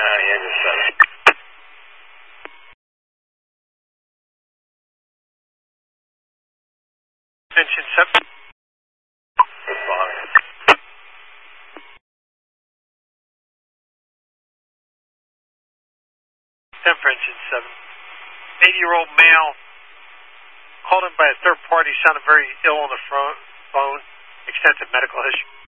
engine 7. Engine 7. Responding. Denver engine 7. 80-year-old male called in by a third party, sounded very ill on the phone. Extensive medical history.